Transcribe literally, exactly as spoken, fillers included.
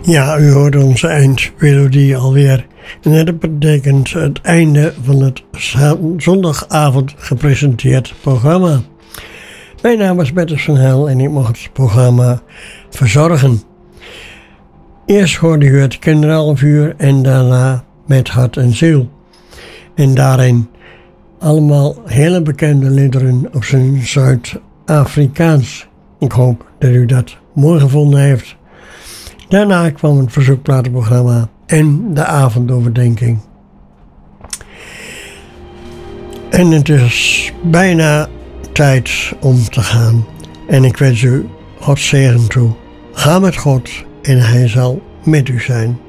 Ja, u hoort onze eindmelodie alweer. En dat betekent het einde van het zondagavond gepresenteerd programma. Mijn naam is Bertus van Hel en ik mag het programma verzorgen. Eerst hoorde u het Kinderhalf uur en daarna Met hart en ziel. En daarin allemaal hele bekende liederen op zijn Zuid-Afrikaans. Ik hoop dat u dat mooi gevonden heeft. Daarna kwam het verzoekplatenprogramma en de avondoverdenking. En het is bijna tijd om te gaan. En ik wens u God zegen toe. Ga met God en Hij zal met u zijn.